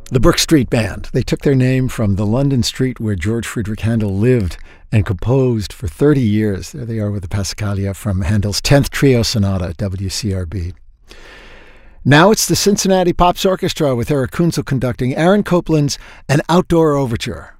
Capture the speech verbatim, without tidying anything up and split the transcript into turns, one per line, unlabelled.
The Brook Street Band. They took their name from the London street where George Friedrich Handel lived and composed for thirty years. There they are with the Passacaglia from Handel's tenth Trio Sonata at W C R B. Now it's the Cincinnati Pops Orchestra with Eric Kunzel conducting Aaron Copland's An Outdoor Overture.